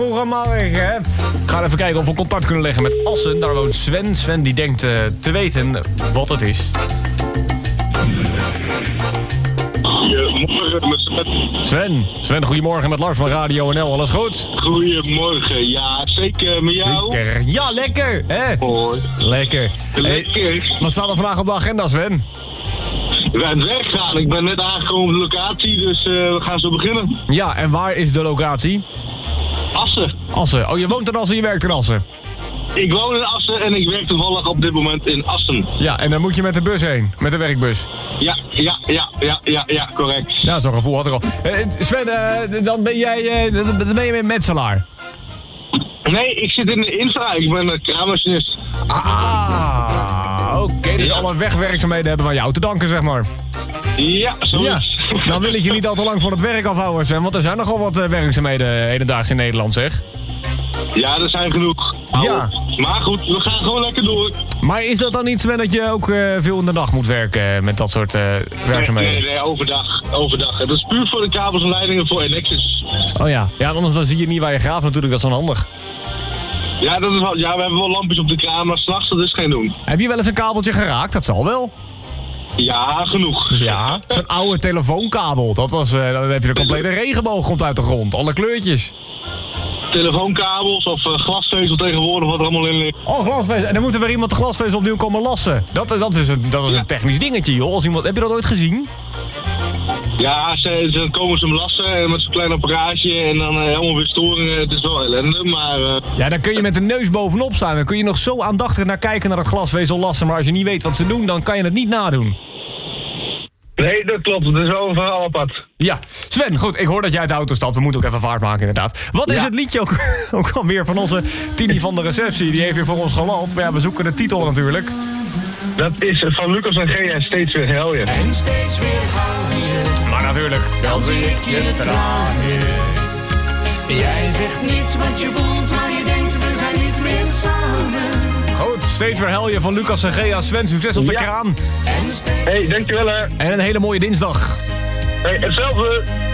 Goedemorgen. Ik ga even kijken of we contact kunnen leggen met Assen. Daar woont Sven. Sven die denkt te weten wat het is. Goedemorgen met Sven. Sven, goedemorgen met Lars van Radio NL. Alles goed? Goedemorgen, ja, zeker. Met jou? Zeker. Ja, lekker. Hè? Hoi. Lekker. Lekker. Wat staat er vandaag op de agenda, Sven? We gaan het werk gaan. Ik ben net aangekomen op de locatie, dus we gaan zo beginnen. Ja, en waar is de locatie? Assen. Assen. Oh, je woont in Assen, je werkt in Assen. Ik woon in Assen en ik werk toevallig op dit moment in Assen. Ja, en dan moet je met de bus heen. Met de werkbus. Ja, correct. Ja, zo'n gevoel had ik al. Sven, dan ben je een metselaar. Nee, ik zit in de infra. Ik ben een kraanmachinist. Oké, dus alle wegwerkzaamheden hebben van jou te danken, zeg maar. Ja, zoiets. Ja, dan wil ik je niet al te lang van het werk afhouden, Sven, want er zijn nogal wat werkzaamheden hedendaags in Nederland, zeg. Ja, er zijn genoeg. Ja. Maar goed, we gaan gewoon lekker door. Maar is dat dan niet, Sven, dat je ook veel in de dag moet werken met dat soort werkzaamheden? Nee, overdag. Het is puur voor de kabels en leidingen voor Enexis. Oh ja, anders dan zie je niet waar je graaft natuurlijk, dat is dan handig. Ja, dat is wel, we hebben wel lampjes op de kraan, maar s'nachts dat is geen doen. Heb je wel eens een kabeltje geraakt? Dat zal wel. Ja, genoeg. Ja, zo'n oude telefoonkabel. Dat was, dan heb je de complete regenboog komt uit de grond. Alle kleurtjes. Telefoonkabels of glasvezel tegenwoordig, wat er allemaal in ligt. Oh, glasvezel. En dan moet er weer iemand de glasvezel opnieuw komen lassen. Dat is een technisch dingetje, joh. Heb je dat ooit gezien? Ja, dan komen ze hem lassen met zo'n klein apparaatje en dan helemaal weer storingen. Het is wel ellende, maar... Ja, dan kun je met de neus bovenop staan. Dan kun je nog zo aandachtig naar kijken naar het glasvezel lassen. Maar als je niet weet wat ze doen, dan kan je het niet nadoen. Nee, dat klopt. Het is wel een verhaal apart. Ja, Sven, goed. Ik hoor dat jij uit de auto stapt. We moeten ook even vaart maken, inderdaad. Wat is het liedje ook alweer van onze Tini van de receptie? Die heeft weer voor ons geland. Maar ja, we zoeken de titel natuurlijk. Dat is van Lucas en Gea, steeds weer hel je. En steeds weer hou je. Maar natuurlijk, Dan zie ik je tranen. Jij zegt niets wat je voelt, maar je denkt we zijn niet meer samen. Goed, steeds weer hel je van Lucas en Gea. Sven, succes op de kraan. En steeds... Hey, dankjewel hè. En een hele mooie dinsdag. Hey, hetzelfde.